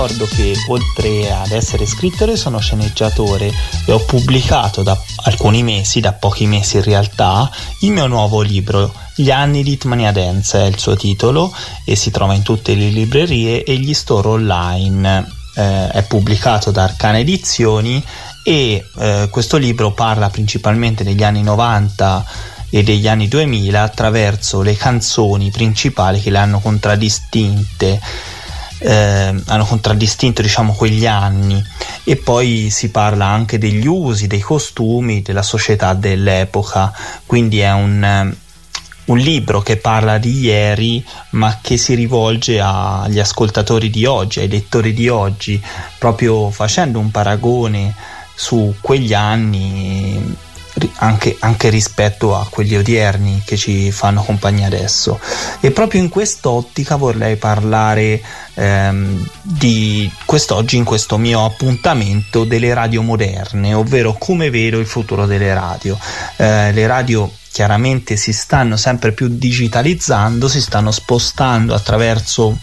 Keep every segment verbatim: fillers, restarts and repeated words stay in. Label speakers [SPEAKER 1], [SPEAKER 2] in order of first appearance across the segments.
[SPEAKER 1] Ricordo che oltre ad essere scrittore sono sceneggiatore e ho pubblicato da alcuni mesi, da pochi mesi in realtà, il mio nuovo libro, Gli anni di Hitmania Dance è il suo titolo e si trova in tutte le librerie e gli store online. Eh, è pubblicato da Arcana Edizioni e eh, questo libro parla principalmente degli anni novanta e degli anni duemila attraverso le canzoni principali che le hanno contraddistinte. Eh, hanno contraddistinto diciamo quegli anni, e poi si parla anche degli usi, dei costumi della società dell'epoca, quindi è un, un libro che parla di ieri ma che si rivolge agli ascoltatori di oggi, ai lettori di oggi, proprio facendo un paragone su quegli anni Anche, anche rispetto a quelli odierni che ci fanno compagnia adesso. E proprio in quest'ottica vorrei parlare ehm, di quest'oggi, in questo mio appuntamento, delle radio moderne, ovvero come vedo il futuro delle radio. Eh, le radio chiaramente si stanno sempre più digitalizzando, si stanno spostando attraverso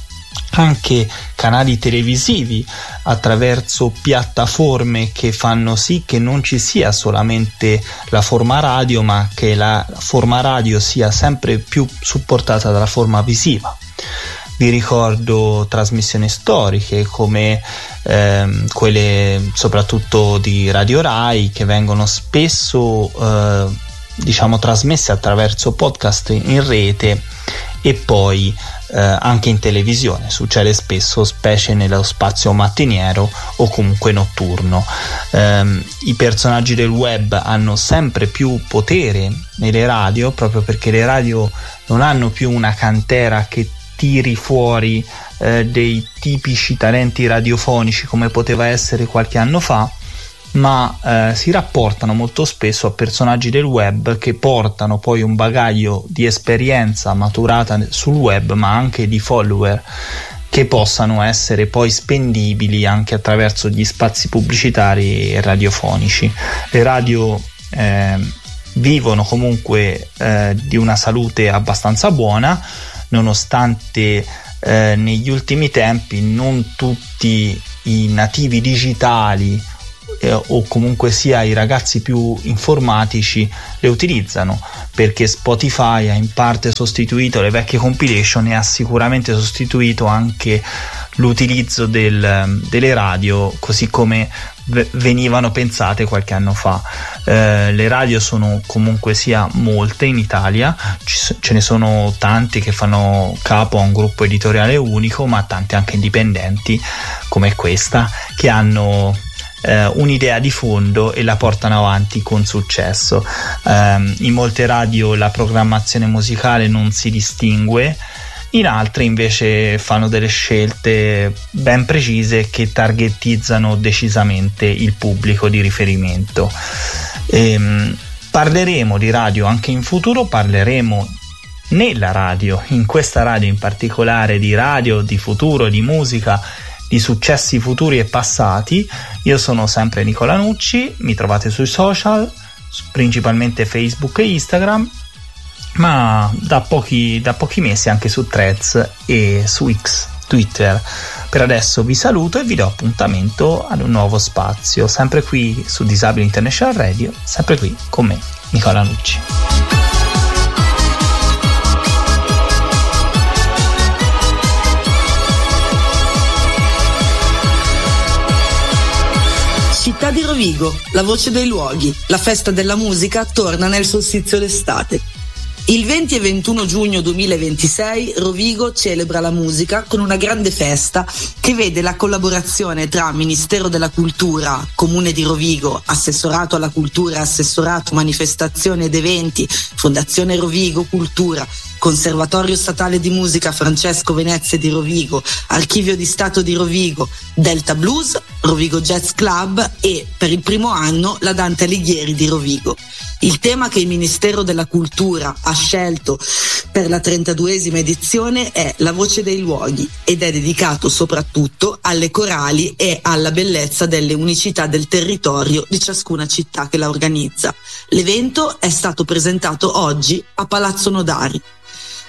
[SPEAKER 1] anche canali televisivi, attraverso piattaforme che fanno sì che non ci sia solamente la forma radio, ma che la forma radio sia sempre più supportata dalla forma visiva. Vi ricordo trasmissioni storiche come ehm, quelle soprattutto di Radio Rai, che vengono spesso eh, diciamo trasmesse attraverso podcast in rete e poi Eh, anche in televisione. Succede spesso, specie nello spazio mattiniero o comunque notturno. Eh, i personaggi del web hanno sempre più potere nelle radio, proprio perché le radio non hanno più una cantera che tiri fuori eh, dei tipici talenti radiofonici come poteva essere qualche anno fa, ma eh, si rapportano molto spesso a personaggi del web che portano poi un bagaglio di esperienza maturata sul web, ma anche di follower che possano essere poi spendibili anche attraverso gli spazi pubblicitari e radiofonici. Le radio eh, vivono comunque eh, di una salute abbastanza buona, nonostante eh, negli ultimi tempi non tutti i nativi digitali Eh, o comunque sia i ragazzi più informatici le utilizzano, perché Spotify ha in parte sostituito le vecchie compilation e ha sicuramente sostituito anche l'utilizzo del, delle radio così come v- venivano pensate qualche anno fa. Eh, le radio sono comunque sia molte in Italia, ci, ce ne sono tanti che fanno capo a un gruppo editoriale unico, ma tante anche indipendenti come questa, che hanno Uh, un'idea di fondo e la portano avanti con successo. Um, in molte radio la programmazione musicale non si distingue, in altre invece fanno delle scelte ben precise che targetizzano decisamente il pubblico di riferimento. Um, parleremo di radio anche in futuro, parleremo nella radio, in questa radio in particolare, di radio, di futuro, di musica, di successi futuri e passati. Io sono sempre Nicola Nucci, mi trovate sui social, principalmente Facebook e Instagram, ma da pochi, da pochi mesi anche su Threads e su X, Twitter. Per adesso vi saluto e vi do appuntamento ad un nuovo spazio, sempre qui su Disabili International Radio, sempre qui con me, Nicola Nucci.
[SPEAKER 2] Città di Rovigo, la voce dei luoghi, la festa della musica torna nel solstizio d'estate. Il venti e ventuno giugno duemilaventisei Rovigo celebra la musica con una grande festa che vede la collaborazione tra Ministero della Cultura, Comune di Rovigo, Assessorato alla Cultura, Assessorato Manifestazioni ed Eventi, Fondazione Rovigo Cultura, Conservatorio Statale di Musica Francesco Venezia di Rovigo, Archivio di Stato di Rovigo, Delta Blues, Rovigo Jazz Club e, per il primo anno, la Dante Alighieri di Rovigo. Il tema che il Ministero della Cultura ha scelto per la trentaduesima edizione è La voce dei luoghi ed è dedicato soprattutto alle corali e alla bellezza delle unicità del territorio di ciascuna città che la organizza. L'evento è stato presentato oggi a Palazzo Nodari.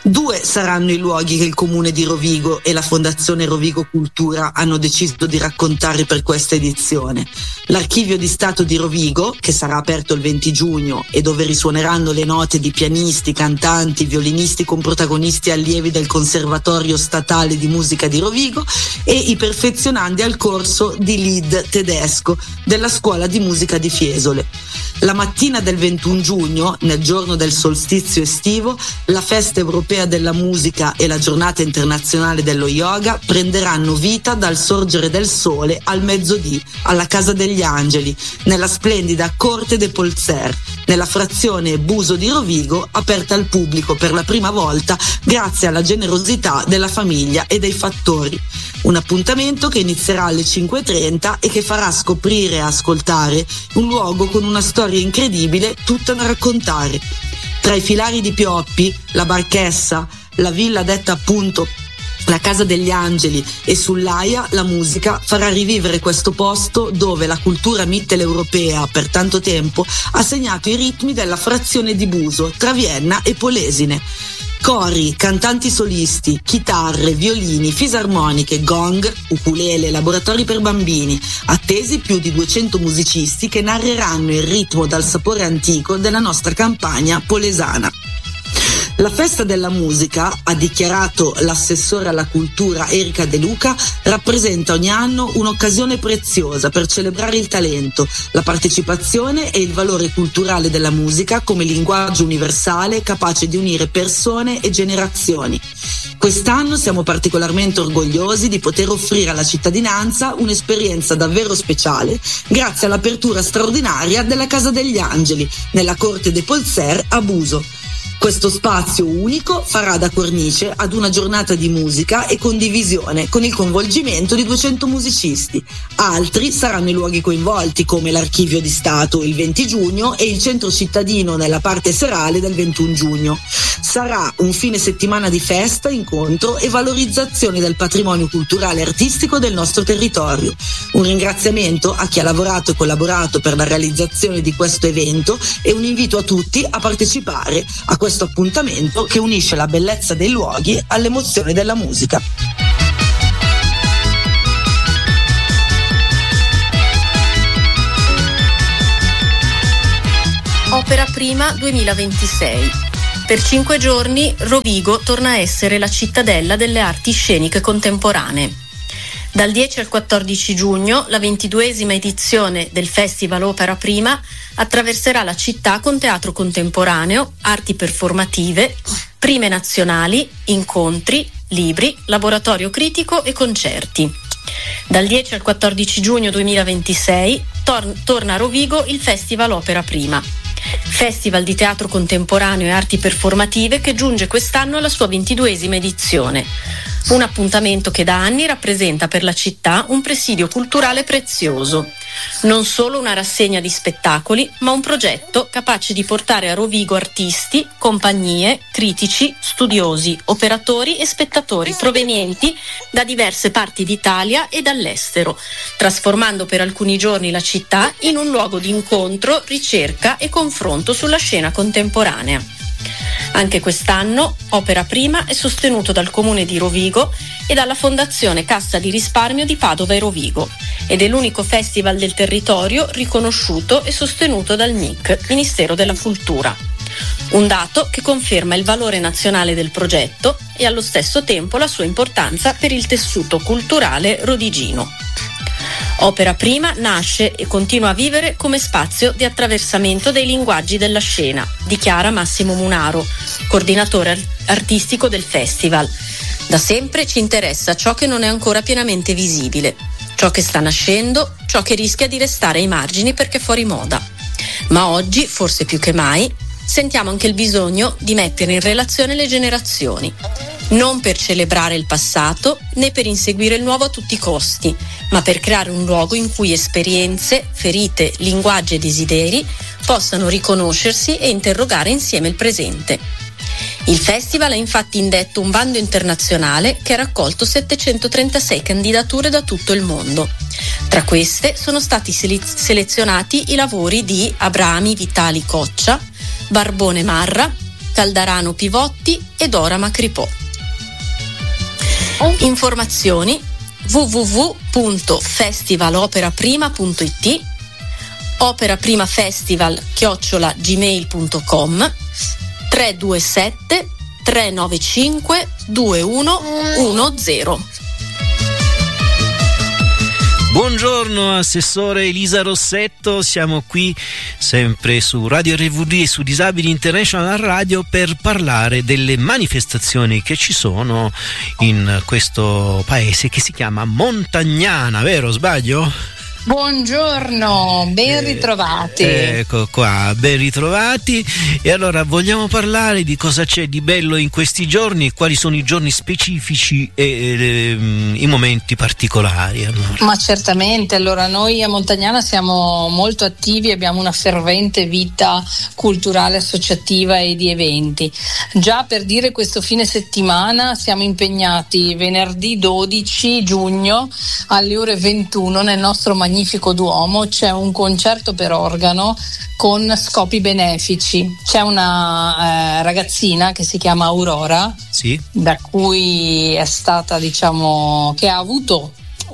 [SPEAKER 2] Due saranno i luoghi che il Comune di Rovigo e la Fondazione Rovigo Cultura hanno deciso di raccontare per questa edizione. L'Archivio di Stato di Rovigo, che sarà aperto il venti giugno e dove risuoneranno le note di pianisti, cantanti, violinisti con protagonisti allievi del Conservatorio Statale di Musica di Rovigo e i perfezionandi al corso di Lied tedesco della Scuola di Musica di Fiesole. La mattina del ventuno giugno, nel giorno del solstizio estivo, la Festa Europea della Musica e la Giornata Internazionale dello Yoga prenderanno vita dal sorgere del sole al mezzodì alla Casa degli Angeli, nella splendida Corte de Polzer, nella frazione Buso di Rovigo, aperta al pubblico per la prima volta grazie alla generosità della famiglia e dei fattori. Un appuntamento che inizierà alle cinque e trenta e che farà scoprire e ascoltare un luogo con una storia incredibile tutta da raccontare. Tra i filari di Pioppi, la Barchessa, la villa detta appunto la Casa degli Angeli e sull'Aia la musica farà rivivere questo posto dove la cultura mitteleuropea per tanto tempo ha segnato i ritmi della frazione di Buso tra Vienna e Polesine. Cori, cantanti solisti, chitarre, violini, fisarmoniche, gong, ukulele, laboratori per bambini, attesi più di duecento musicisti che narreranno il ritmo dal sapore antico della nostra campagna polesana. La Festa della Musica, ha dichiarato l'assessore alla cultura Erika De Luca, rappresenta ogni anno un'occasione preziosa per celebrare il talento, la partecipazione e il valore culturale della musica come linguaggio universale capace di unire persone e generazioni. Quest'anno siamo particolarmente orgogliosi di poter offrire alla cittadinanza un'esperienza davvero speciale grazie all'apertura straordinaria della Casa degli Angeli nella Corte de Polzer a Buso. Questo spazio unico farà da cornice ad una giornata di musica e condivisione con il coinvolgimento di duecento musicisti. Altri saranno i luoghi coinvolti come l'Archivio di Stato il venti giugno e il Centro Cittadino nella parte serale del ventuno giugno. Sarà un fine settimana di festa, incontro e valorizzazione del patrimonio culturale e artistico del nostro territorio. Un ringraziamento a chi ha lavorato e collaborato per la realizzazione di questo evento e un invito a tutti a partecipare a questo appuntamento che unisce la bellezza dei luoghi all'emozione della musica.
[SPEAKER 3] Opera Prima duemilaventisei. Per cinque giorni Rovigo torna a essere la cittadella delle arti sceniche contemporanee. Dal dieci al quattordici giugno la ventiduesima edizione del Festival Opera Prima attraverserà la città con teatro contemporaneo, arti performative, prime nazionali, incontri, libri, laboratorio critico e concerti. Dal dieci al quattordici giugno duemilaventisei tor- torna a Rovigo il Festival Opera Prima, festival di teatro contemporaneo e arti performative che giunge quest'anno alla sua ventiduesima edizione. Un appuntamento che da anni rappresenta per la città un presidio culturale prezioso. Non solo una rassegna di spettacoli, ma un progetto capace di portare a Rovigo artisti, compagnie, critici, studiosi, operatori e spettatori provenienti da diverse parti d'Italia e dall'estero, trasformando per alcuni giorni la città in un luogo di incontro, ricerca e confronto sulla scena contemporanea. Anche quest'anno Opera Prima è sostenuto dal Comune di Rovigo e dalla Fondazione Cassa di Risparmio di Padova e Rovigo ed è l'unico festival del territorio riconosciuto e sostenuto dal M I C, Ministero della Cultura. Un dato che conferma il valore nazionale del progetto e allo stesso tempo la sua importanza per il tessuto culturale rodigino. Opera Prima nasce e continua a vivere come spazio di attraversamento dei linguaggi della scena, dichiara Massimo Munaro, coordinatore artistico del festival. Da sempre ci interessa ciò che non è ancora pienamente visibile, ciò che sta nascendo, ciò che rischia di restare ai margini perché fuori moda. Ma oggi, forse più che mai, sentiamo anche il bisogno di mettere in relazione le generazioni, non per celebrare il passato né per inseguire il nuovo a tutti i costi, ma per creare un luogo in cui esperienze, ferite, linguaggi e desideri possano riconoscersi e interrogare insieme il presente. Il festival ha infatti indetto un bando internazionale che ha raccolto settecentotrentasei candidature da tutto il mondo. Tra queste sono stati sele- selezionati i lavori di Abrami Vitali Coccia, Barbone Marra, Caldarano Pivotti, e Dora Macripò. Informazioni w w w punto festivaloperaprima punto i t, operaprimafestival chiocciola gmail punto com, tre due sette tre nove cinque due uno uno zero.
[SPEAKER 4] Buongiorno Assessore Elisa Rossetto, siamo qui sempre su Radio R V D e su Disabili International Radio per parlare delle manifestazioni che ci sono in questo paese che si chiama Montagnana, vero? Sbaglio?
[SPEAKER 5] Buongiorno, ben ritrovati.
[SPEAKER 4] Eh, ecco qua, ben ritrovati. E allora vogliamo parlare di cosa c'è di bello in questi giorni, quali sono i giorni specifici e eh, i momenti particolari. Allora.
[SPEAKER 5] Ma certamente, allora noi a Montagnana siamo molto attivi, abbiamo una fervente vita culturale, associativa e di eventi. Già per dire, questo fine settimana siamo impegnati venerdì dodici giugno alle ore ventuno nel nostro magnifico Magnifico Duomo. C'è un concerto per organo con scopi benefici. C'è una eh, ragazzina che si chiama Aurora,
[SPEAKER 4] sì, da
[SPEAKER 5] cui è stata, diciamo, che ha avuto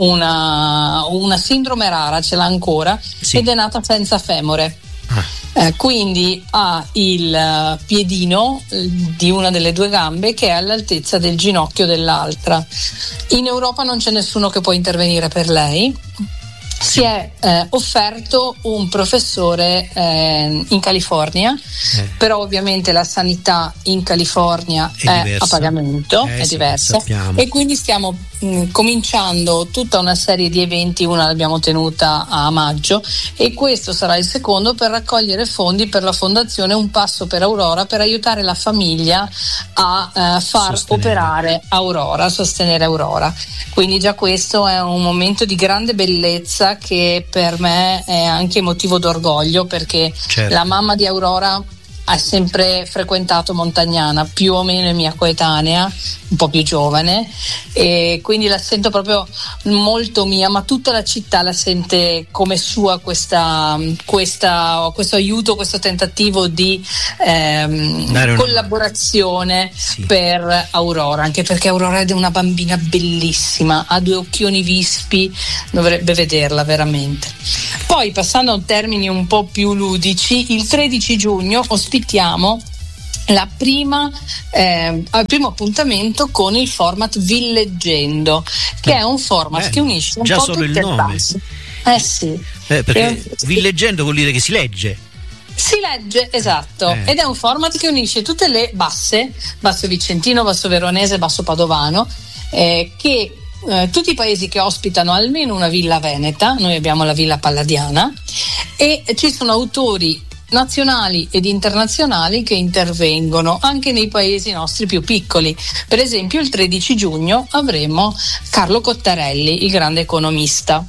[SPEAKER 5] una, una sindrome rara, ce l'ha ancora, sì, ed è nata senza femore. Ah. Eh, quindi ha il piedino di una delle due gambe che è all'altezza del ginocchio dell'altra. In Europa non c'è nessuno che può intervenire per lei. Si è eh, offerto un professore eh, in California, eh. però ovviamente la sanità in California è, è a pagamento, eh, è sì, diversa, e quindi stiamo mh, cominciando tutta una serie di eventi. Una l'abbiamo tenuta a maggio e questo sarà il secondo, per raccogliere fondi per la fondazione Un Passo per Aurora, per aiutare la famiglia a eh, far sostenere. operare Aurora, sostenere Aurora. Quindi già questo è un momento di grande bellezza che per me è anche motivo d'orgoglio, perché certo, la mamma di Aurora ha sempre frequentato Montagnana, più o meno è mia coetanea, un po' più giovane, e quindi la sento proprio molto mia, ma tutta la città la sente come sua, questa, questa questo aiuto, questo tentativo di ehm, collaborazione, sì, per Aurora, anche perché Aurora è una bambina bellissima, ha due occhioni vispi, dovrebbe vederla veramente. Poi, passando a termini un po' più ludici, il tredici giugno ospitiamo la prima eh, al primo appuntamento con il format Villeggendo, che è un format eh, che unisce un
[SPEAKER 4] già
[SPEAKER 5] po'
[SPEAKER 4] solo
[SPEAKER 5] tutte
[SPEAKER 4] il nome.
[SPEAKER 5] Basse. Eh sì.
[SPEAKER 4] Eh, perché eh, Villeggendo vuol dire che si legge.
[SPEAKER 5] Si legge, esatto, eh. ed è un format che unisce tutte le basse, Basso Vicentino, Basso Veronese, Basso Padovano, eh, che Eh, tutti i paesi che ospitano almeno una villa veneta. Noi abbiamo la Villa Palladiana e ci sono autori nazionali ed internazionali che intervengono anche nei paesi nostri più piccoli. Per esempio il tredici giugno avremo Carlo Cottarelli, il grande economista.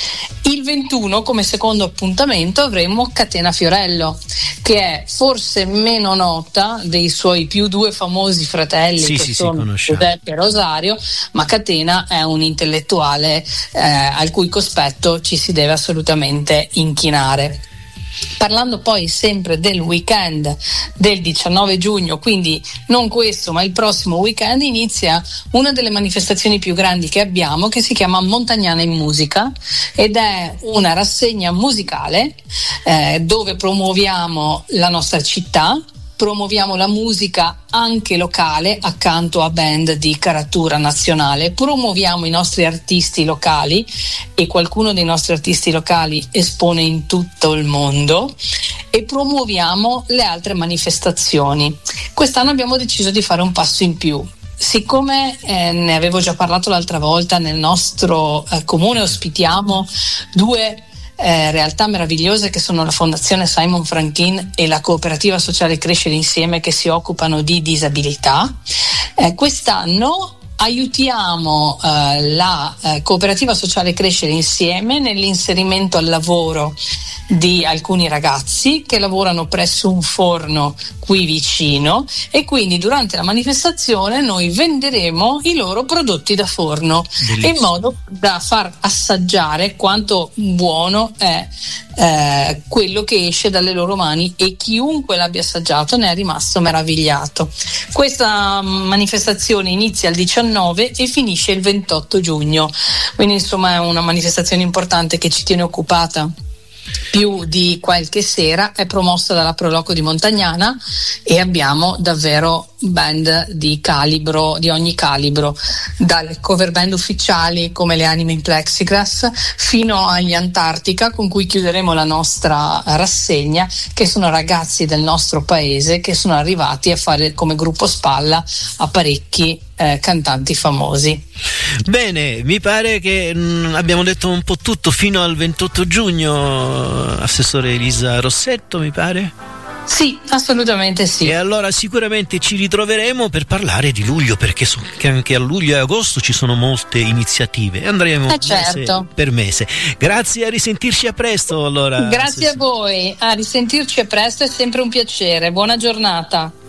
[SPEAKER 5] Il ventuno, come secondo appuntamento, avremo Catena Fiorello, che è forse meno nota dei suoi più due famosi fratelli,
[SPEAKER 4] sì,
[SPEAKER 5] che
[SPEAKER 4] sì,
[SPEAKER 5] sono Giuseppe e Rosario, ma Catena è un intellettuale eh, al cui cospetto ci si deve assolutamente inchinare. Parlando poi sempre del weekend del diciannove giugno, quindi non questo ma il prossimo weekend, inizia una delle manifestazioni più grandi che abbiamo, che si chiama Montagnana in Musica, ed è una rassegna musicale eh, dove promuoviamo la nostra città, promuoviamo la musica anche locale accanto a band di caratura nazionale, promuoviamo i nostri artisti locali, e qualcuno dei nostri artisti locali espone in tutto il mondo, e promuoviamo le altre manifestazioni. Quest'anno abbiamo deciso di fare un passo in più. Siccome eh, ne avevo già parlato l'altra volta, nel nostro eh, comune ospitiamo due Eh, realtà meravigliose che sono la Fondazione Simon Franklin e la Cooperativa Sociale Crescere Insieme, che si occupano di disabilità. Eh, quest'anno aiutiamo eh, la eh, cooperativa sociale Crescere Insieme nell'inserimento al lavoro di alcuni ragazzi che lavorano presso un forno qui vicino, e quindi durante la manifestazione noi venderemo i loro prodotti da forno. Bellissimo. In modo da far assaggiare quanto buono è eh, quello che esce dalle loro mani, e chiunque l'abbia assaggiato ne è rimasto meravigliato. Questa manifestazione inizia il diciannove e finisce il ventotto giugno, quindi insomma è una manifestazione importante che ci tiene occupata più di qualche sera. È promossa dalla Proloco di Montagnana e abbiamo davvero band di calibro, di ogni calibro, dalle cover band ufficiali come le Anime in Plexiglass fino agli Antartica, con cui chiuderemo la nostra rassegna, che sono ragazzi del nostro paese che sono arrivati a fare come gruppo spalla a parecchi eh, cantanti famosi.
[SPEAKER 4] Bene, mi pare che mh, abbiamo detto un po' tutto fino al ventotto giugno, assessore Elisa Rossetto, mi pare?
[SPEAKER 5] Sì, assolutamente sì.
[SPEAKER 4] E allora sicuramente ci ritroveremo per parlare di luglio, perché so che anche a luglio e agosto ci sono molte iniziative e andremo
[SPEAKER 5] eh certo.
[SPEAKER 4] mese per mese. Grazie, a risentirci, a presto allora.
[SPEAKER 5] Grazie a voi, a risentirci a presto, è sempre un piacere. Buona giornata.